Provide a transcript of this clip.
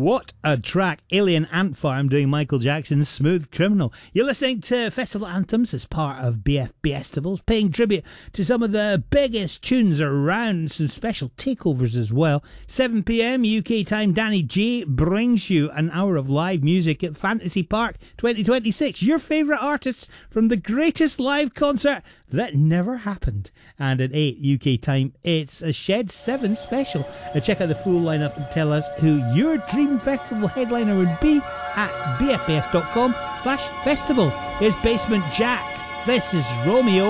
What a track. Alien Ant Farm doing Michael Jackson's Smooth Criminal. You're listening to Festival Anthems as part of BF Festivals, paying tribute to some of the biggest tunes around, some special takeovers as well. 7 p.m. UK time, Danny J brings you an hour of live music at Fantasy Park 2026. Your favourite artists from the greatest live concert that never happened. And at 8 UK time, it's a Shed 7 special. Now check out the full lineup and tell us who your dream festival headliner would be at bfbs.com/festival. Here's Basement Jaxx. This is Romeo.